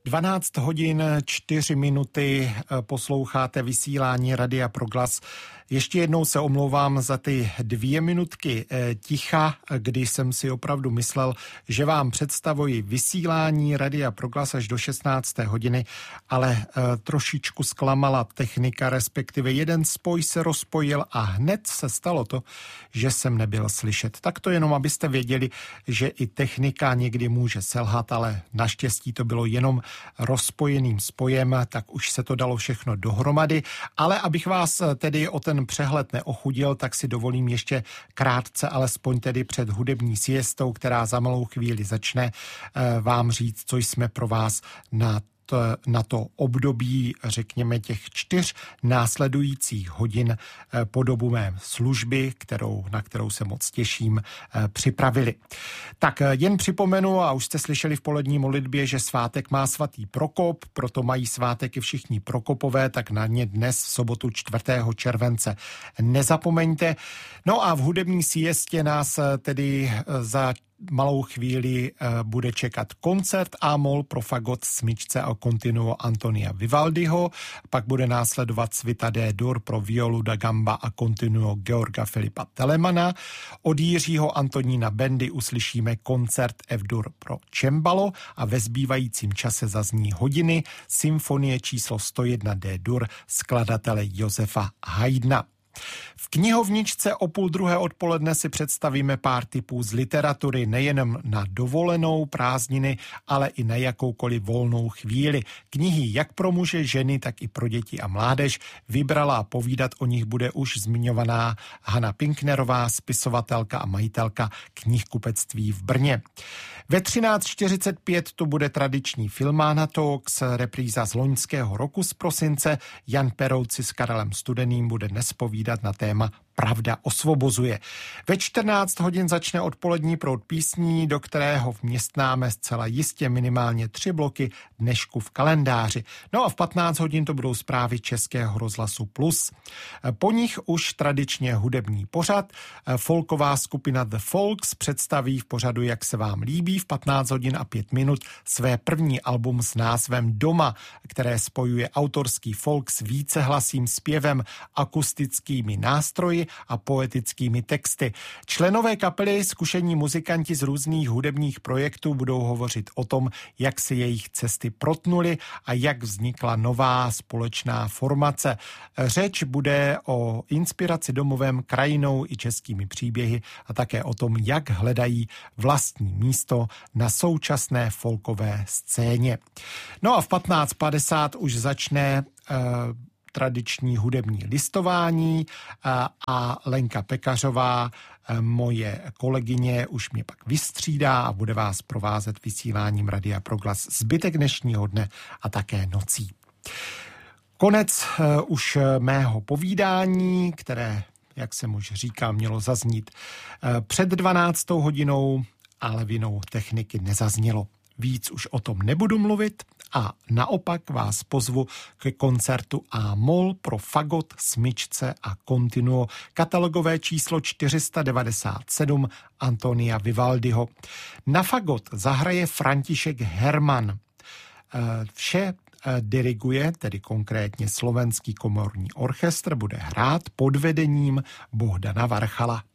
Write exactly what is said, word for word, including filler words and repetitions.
dvanáct hodin čtyři minuty posloucháte vysílání Radia Proglas. Ještě jednou se omlouvám za ty dvě minutky ticha, když jsem si opravdu myslel, že vám představuji vysílání Radia Proglas až do šestnácté hodiny, ale trošičku zklamala technika, respektive jeden spoj se rozpojil a hned se stalo to, že jsem nebyl slyšet. Tak to jenom, abyste věděli, že i technika někdy může selhat, ale naštěstí to bylo jenom rozpojeným spojem, tak už se to dalo všechno dohromady. Ale abych vás tedy o ten přehled neochudil, tak si dovolím ještě krátce, alespoň tedy před hudební siestou, která za malou chvíli začne, vám říct, co jsme pro vás na na to období, řekněme, těch čtyř následujících hodin po dobu mé služby, kterou, na kterou se moc těším, připravili. Tak jen připomenu, a už jste slyšeli v polední modlitbě, že svátek má svatý Prokop, proto mají svátek i všichni Prokopové, tak na ně dnes v sobotu čtvrtého července nezapomeňte. No a v hudební siestě nás tedy za malou chvíli bude čekat koncert A-moll pro fagot, smyčce a continuo Antonia Vivaldiho, pak bude následovat Svita D-dur pro violu da gamba a continuo Georga Filipa Telemana. Od Jiřího Antonína Bendy uslyšíme koncert F-dur pro cembalo a ve zbývajícím čase zazní hodiny symfonie číslo sto jedna D-dur skladatele Josefa Haydna. V knihovničce o půl druhé odpoledne si představíme pár tipů z literatury nejen na dovolenou, prázdniny, ale i na jakoukoliv volnou chvíli. Knihy jak pro muže, ženy, tak i pro děti a mládež vybrala a povídat o nich bude už zmiňovaná Hana Pinknerová, spisovatelka a majitelka knihkupectví v Brně. Ve třináct čtyřicet pět to bude tradiční Filmána Talks, repríza z loňského roku z prosince. Jan Perouci s Karelem Studeným bude dnes povídat na téma Pravda osvobozuje. Ve čtrnáct hodin začne odpolední proud písní, do kterého vměstnáme zcela jistě minimálně tři bloky dnešku v kalendáři. No a v patnáct hodin to budou zprávy Českého rozhlasu Plus. Po nich už tradičně hudební pořad. Folková skupina The Folks představí v pořadu Jak se vám líbí v patnáct hodin a pět minut své první album s názvem Doma, které spojuje autorský folk s vícehlasým zpěvem, akustickými nástroji a poetickými texty. Členové kapely, zkušení muzikanti z různých hudebních projektů budou hovořit o tom, jak se jejich cesty protnuly a jak vznikla nová společná formace. Řeč bude o inspiraci domovem, krajinou i českými příběhy a také o tom, jak hledají vlastní místo na současné folkové scéně. No a v patnáct padesát už začne uh, tradiční hudební listování a, a Lenka Pekařová, moje kolegyně, už mě pak vystřídá a bude vás provázet vysíláním Radia Proglas zbytek dnešního dne a také nocí. Konec uh, už mého povídání, které, jak jsem už říkal, mělo zaznít uh, před dvanáctou hodinou, ale vinou techniky nezaznělo. Víc už o tom nebudu mluvit a naopak vás pozvu ke koncertu A-moll pro fagot, smyčce a continuo, katalogové číslo čtyři sta devadesát sedm Antonia Vivaldiho. Na fagot zahraje František Herman. Vše diriguje, tedy konkrétně Slovenský komorní orchestr, bude hrát pod vedením Bohdana Varchala.